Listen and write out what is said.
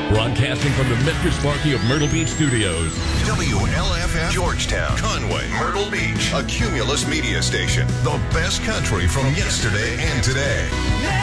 Broadcasting from the Mr. Sparky of Myrtle Beach Studios. WLFF Georgetown, Conway, Myrtle Beach, a Cumulus media station. The best country from yesterday and today.